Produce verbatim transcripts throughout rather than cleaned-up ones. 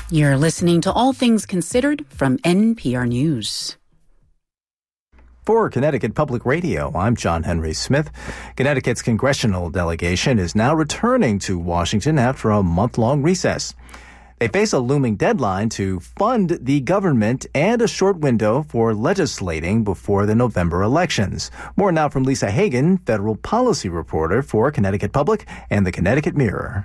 You're listening to All Things Considered from N P R News. For Connecticut Public Radio, I'm John Henry Smith. Connecticut's congressional delegation is now returning to Washington after a month-long recess. They face a looming deadline to fund the government and a short window for legislating before the November elections. More now from Lisa Hagen, federal policy reporter for Connecticut Public and the Connecticut Mirror.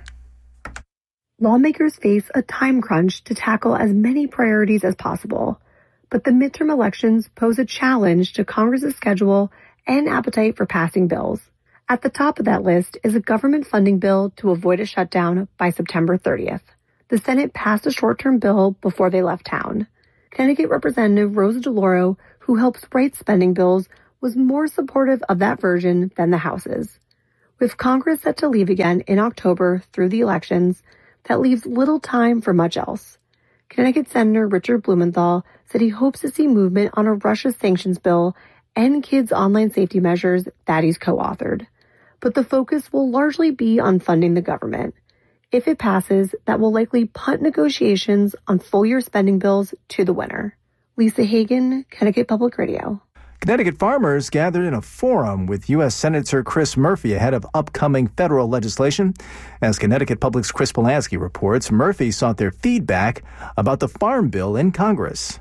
Lawmakers face a time crunch to tackle as many priorities as possible. But the midterm elections pose a challenge to Congress's schedule and appetite for passing bills. At the top of that list is a government funding bill to avoid a shutdown by September thirtieth. The Senate passed a short-term bill before they left town. Connecticut Representative Rosa DeLauro, who helps write spending bills, was more supportive of that version than the House's. With Congress set to leave again in October through the elections, that leaves little time for much else. Connecticut Senator Richard Blumenthal said he hopes to see movement on a Russia sanctions bill and kids' online safety measures that he's co-authored. But the focus will largely be on funding the government. If it passes, that will likely punt negotiations on full-year spending bills to the winter. Lisa Hagen, Connecticut Public Radio. Connecticut farmers gathered in a forum with U S Senator Chris Murphy ahead of upcoming federal legislation. As Connecticut Public's Chris Polanski reports, Murphy sought their feedback about the Farm Bill in Congress.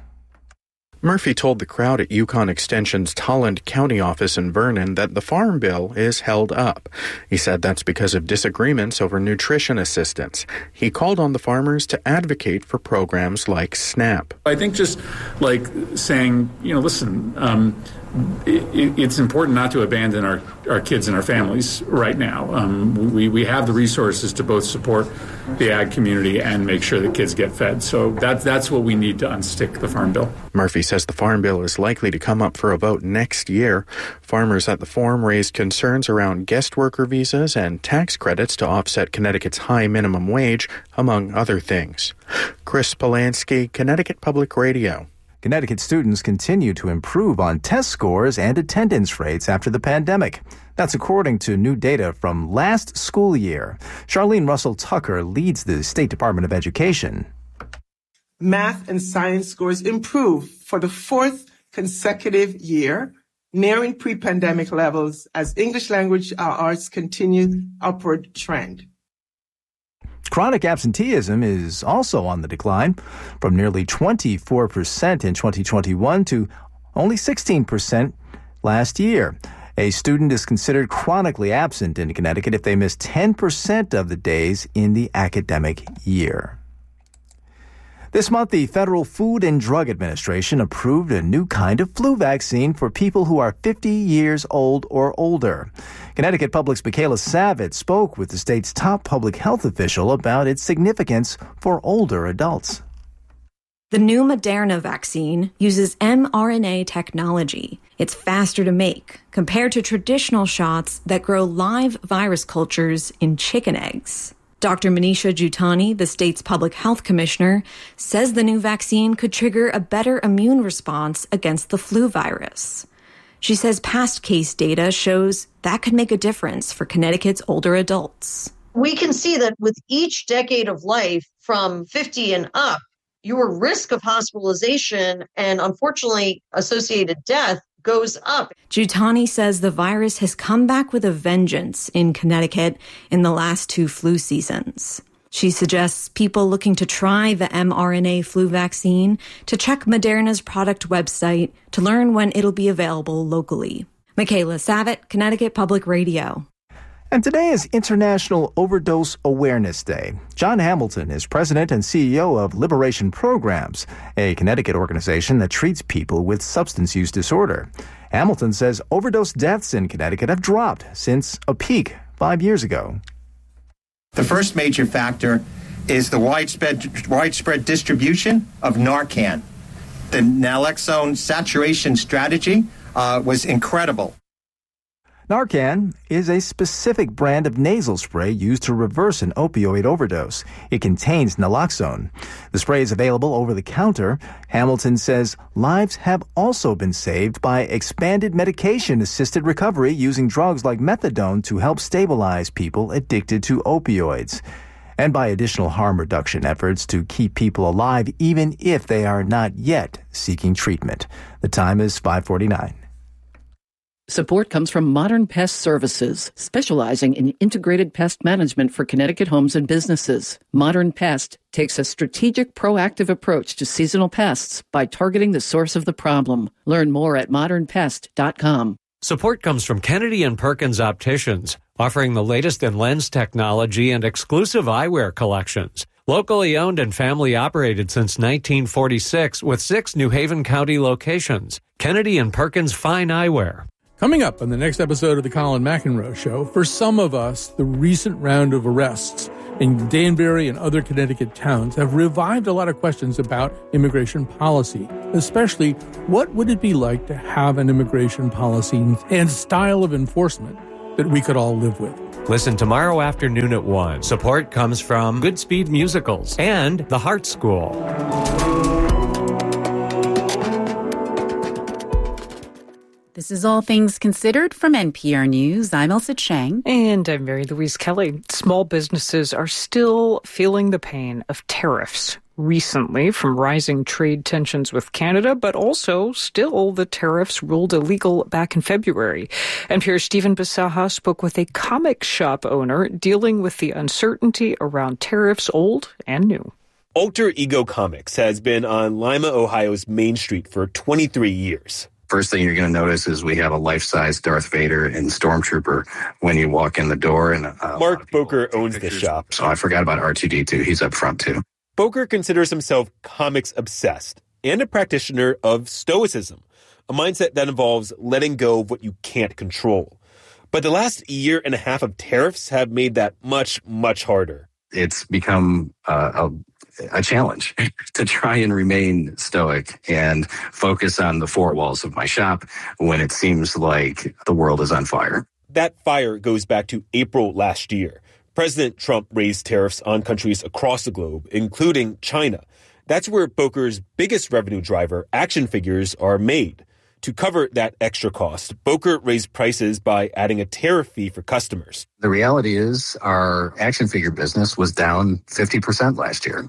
Murphy told the crowd at Yukon Extension's Tolland County office in Vernon that the Farm Bill is held up. He said that's because of disagreements over nutrition assistance. He called on the farmers to advocate for programs like SNAP. I think just like saying, you know, listen, um, it, it's important not to abandon our, our kids and our families right now. Um, we, we have the resources to both support the ag community and make sure that kids get fed. So that, that's what we need to unstick the Farm Bill. Murphy says the Farm Bill is likely to come up for a vote next year. Farmers at the forum raised concerns around guest worker visas and tax credits to offset Connecticut's high minimum wage, among other things. Chris Polanski, Connecticut Public Radio. Connecticut students continue to improve on test scores and attendance rates after the pandemic. That's according to new data from last school year. Charlene Russell Tucker leads the State Department of Education. Math and science scores improved for the fourth consecutive year, nearing pre-pandemic levels as English language arts continue upward trend. Chronic absenteeism is also on the decline, from nearly twenty-four percent in twenty twenty-one to only sixteen percent last year. A student is considered chronically absent in Connecticut if they miss ten percent of the days in the academic year. This month, the Federal Food and Drug Administration approved a new kind of flu vaccine for people who are fifty years old or older. Connecticut Public's Michaela Savitt spoke with the state's top public health official about its significance for older adults. The new Moderna vaccine uses mRNA technology. It's faster to make compared to traditional shots that grow live virus cultures in chicken eggs. Doctor Manisha Jutani, the state's public health commissioner, says the new vaccine could trigger a better immune response against the flu virus. She says past case data shows that could make a difference for Connecticut's older adults. We can see that with each decade of life from fifty and up, your risk of hospitalization and unfortunately associated death goes up. Jutani says the virus has come back with a vengeance in Connecticut in the last two flu seasons. She suggests people looking to try the mRNA flu vaccine to check Moderna's product website to learn when it'll be available locally. Michaela Savitt, Connecticut Public Radio. And today is International Overdose Awareness Day. John Hamilton is president and C E O of Liberation Programs, a Connecticut organization that treats people with substance use disorder. Hamilton says overdose deaths in Connecticut have dropped since a peak five years ago. The first major factor is the widespread, widespread distribution of Narcan. The naloxone saturation strategy uh, was incredible. Narcan is a specific brand of nasal spray used to reverse an opioid overdose. It contains naloxone. The spray is available over the counter. Hamilton says lives have also been saved by expanded medication-assisted recovery using drugs like methadone to help stabilize people addicted to opioids. and by additional harm reduction efforts to keep people alive even if they are not yet seeking treatment. The time is five forty-nine. Support comes from Modern Pest Services, specializing in integrated pest management for Connecticut homes and businesses. Modern Pest takes a strategic, proactive approach to seasonal pests by targeting the source of the problem. Learn more at modern pest dot com. Support comes from Kennedy and Perkins Opticians, offering the latest in lens technology and exclusive eyewear collections. Locally owned and family operated since nineteen forty-six with six New Haven County locations. Kennedy and Perkins Fine Eyewear. Coming up on the next episode of the Colin McEnroe Show, for some of us, the recent round of arrests in Danbury and other Connecticut towns have revived a lot of questions about immigration policy, especially what would it be like to have an immigration policy and style of enforcement that we could all live with. Listen tomorrow afternoon at one. Support comes from Goodspeed Musicals and the Heart School. This is All Things Considered from N P R News. I'm Elsa Chang. And I'm Mary Louise Kelly. Small businesses are still feeling the pain of tariffs recently from rising trade tensions with Canada, but also still the tariffs ruled illegal back in February. N P R's Stephen Bisaha spoke with a comic shop owner dealing with the uncertainty around tariffs, old and new. Alter Ego Comics has been on Lima, Ohio's Main Street for twenty-three years. First thing you're going to notice is we have a life-size Darth Vader and Stormtrooper when you walk in the door. And uh, Mark Boker owns the shop. So I forgot about R two D two. He's up front, too. Boker considers himself comics obsessed and a practitioner of stoicism, a mindset that involves letting go of what you can't control. But the last year and a half of tariffs have made that much, much harder. It's become uh, a a challenge to try and remain stoic and focus on the four walls of my shop when it seems like the world is on fire. That fire goes back to April last year. President Trump raised tariffs on countries across the globe, including China. That's where Boker's biggest revenue driver, action figures, are made. To cover that extra cost, Boker raised prices by adding a tariff fee for customers. The reality is our action figure business was down fifty percent last year.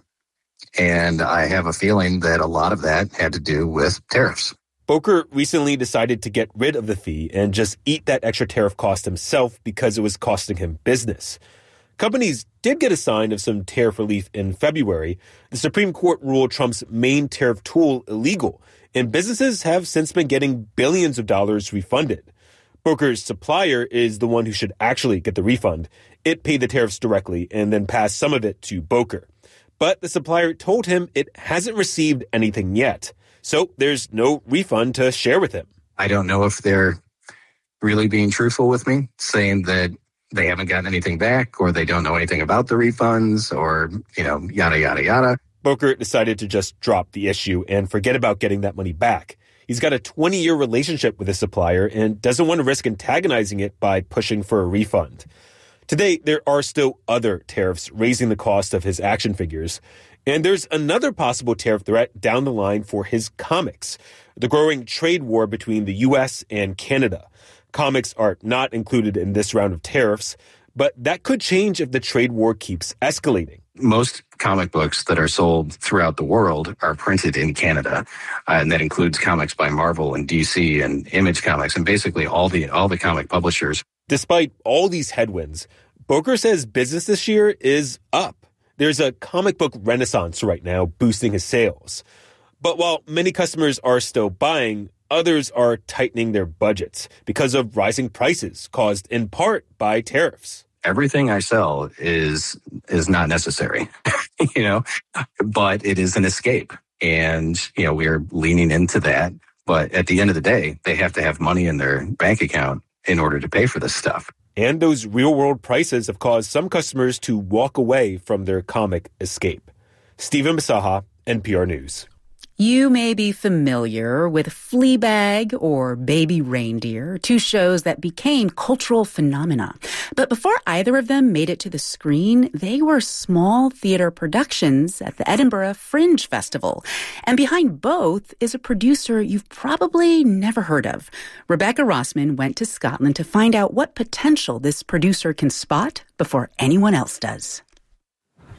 And I have a feeling that a lot of that had to do with tariffs. Boker recently decided to get rid of the fee and just eat that extra tariff cost himself because it was costing him business. Companies did get a sign of some tariff relief in February. The Supreme Court ruled Trump's main tariff tool illegal, and businesses have since been getting billions of dollars refunded. Boker's supplier is the one who should actually get the refund. It paid the tariffs directly and then passed some of it to Boker. But the supplier told him it hasn't received anything yet, so there's no refund to share with him. I don't know if they're really being truthful with me, saying that they haven't gotten anything back or they don't know anything about the refunds or, you know, yada, yada, yada. Boker decided to just drop the issue and forget about getting that money back. He's got a twenty-year relationship with his supplier and doesn't want to risk antagonizing it by pushing for a refund. Today, there are still other tariffs raising the cost of his action figures. And there's another possible tariff threat down the line for his comics, the growing trade war between the U S and Canada. Comics are not included in this round of tariffs, but that could change if the trade war keeps escalating. Most comic books that are sold throughout the world are printed in Canada, uh, and that includes comics by Marvel and D C and Image Comics and basically all the all the comic publishers. Despite all these headwinds, Boker says business this year is up. There's a comic book renaissance right now boosting his sales. But while many customers are still buying, others are tightening their budgets because of rising prices caused in part by tariffs. Everything I sell is is not necessary, you know, but it is an escape. And, you know, we're leaning into that. But at the end of the day, they have to have money in their bank account in order to pay for this stuff. And those real-world prices have caused some customers to walk away from their comic escape. Stephen Bisaha, N P R News. You may be familiar with Fleabag or Baby Reindeer, two shows that became cultural phenomena. But before either of them made it to the screen, they were small theater productions at the Edinburgh Fringe Festival. And behind both is a producer you've probably never heard of. Rebecca Rossman went to Scotland to find out what potential this producer can spot before anyone else does.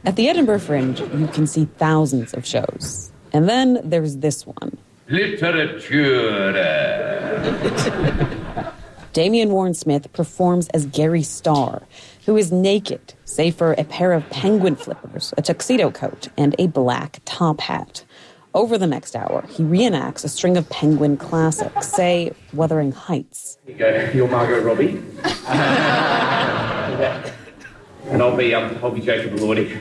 At the Edinburgh Fringe, you can see thousands of shows. And then there's this one. Literature. Damian Warren Smith performs as Gary Starr, who is naked, save for a pair of penguin flippers, a tuxedo coat, and a black top hat. Over the next hour, he reenacts a string of penguin classics, say Wuthering Heights. Here you go, you're Margot Robbie. And I'll be, um, I'll be Jacob Elordi.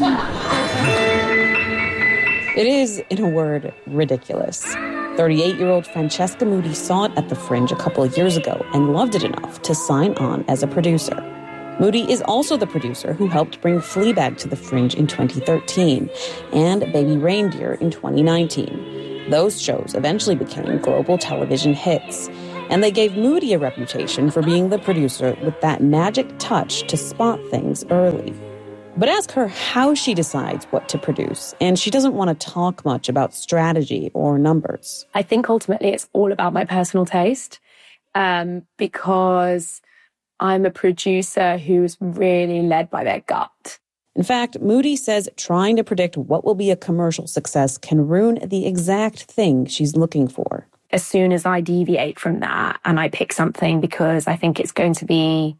It is, in a word, ridiculous. thirty-eight-year-old Francesca Moody saw it at the Fringe a couple of years ago and loved it enough to sign on as a producer. Moody is also the producer who helped bring Fleabag to the Fringe in twenty thirteen and Baby Reindeer in twenty nineteen. Those shows eventually became global television hits, and they gave Moody a reputation for being the producer with that magic touch to spot things early. But ask her how she decides what to produce, and she doesn't want to talk much about strategy or numbers. I think ultimately it's all about my personal taste, um, because I'm a producer who's really led by their gut. In fact, Moody says trying to predict what will be a commercial success can ruin the exact thing she's looking for. As soon as I deviate from that and I pick something because I think it's going to be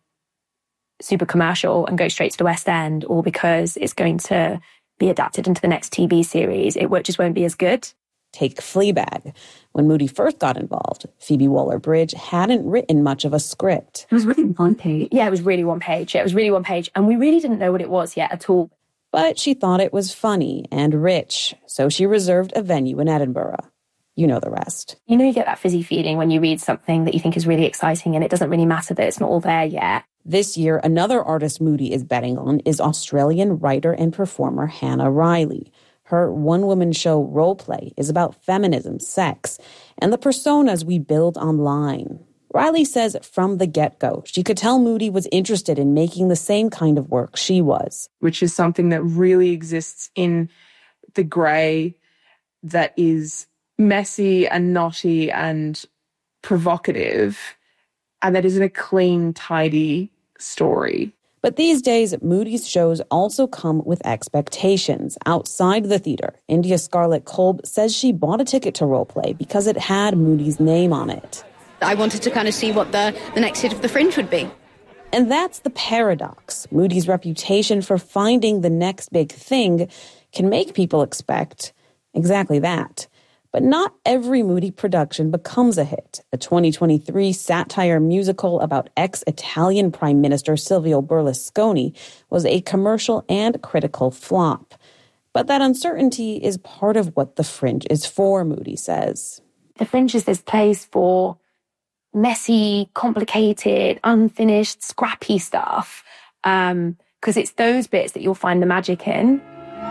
super commercial and go straight to the West End, or because it's going to be adapted into the next T V series, it just won't be as good. Take Fleabag. When Moody first got involved, Phoebe Waller-Bridge hadn't written much of a script. It was really one page. Yeah, it was really one page. Yeah, it was really one page. And we really didn't know what it was yet at all. But she thought it was funny and rich, so she reserved a venue in Edinburgh. You know the rest. You know, you get that fizzy feeling when you read something that you think is really exciting and it doesn't really matter that it's not all there yet. This year, another artist Moody is betting on is Australian writer and performer Hannah Riley. Her one-woman show Roleplay is about feminism, sex, and the personas we build online. Riley says from the get-go, she could tell Moody was interested in making the same kind of work she was. Which is something that really exists in the grey, that is messy and knotty and provocative, and that isn't a clean, tidy story. But these days, Moody's shows also come with expectations. Outside the theater, India Scarlett Kolb says she bought a ticket to Roleplay because it had Moody's name on it. I wanted to kind of see what the, the next hit of the Fringe would be. And that's the paradox. Moody's reputation for finding the next big thing can make people expect exactly that. But not every Moody production becomes a hit. A twenty twenty-three satire musical about ex-Italian Prime Minister Silvio Berlusconi was a commercial and critical flop. But that uncertainty is part of what the Fringe is for, Moody says. The Fringe is this place for messy, complicated, unfinished, scrappy stuff. Um, because it's those bits that you'll find the magic in.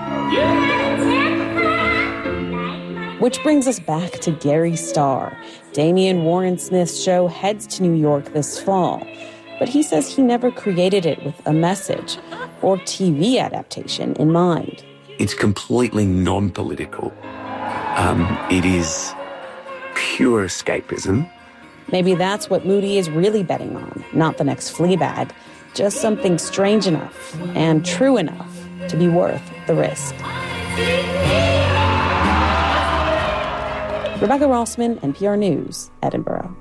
Which brings us back to Gary Starr. Damian Warren Smith's show heads to New York this fall. But he says he never created it with a message or T V adaptation in mind. It's completely non-political. Um, it is pure escapism. Maybe that's what Moody is really betting on, not the next Fleabag, just something strange enough and true enough to be worth the risk. Rebecca Rossman, N P R News, Edinburgh.